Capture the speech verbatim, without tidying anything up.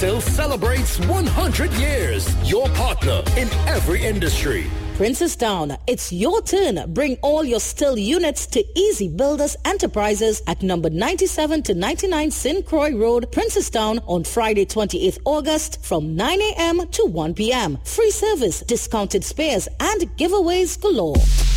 Still celebrates one hundred years. Your partner in every industry. Princestown, it's your turn. Bring all your Still units to Easy Builders Enterprises at number ninety-seven to ninety-nine Saint Croix Road, Princestown on Friday, twenty-eighth August from nine a.m. to one p.m. Free service, discounted spares, and giveaways galore.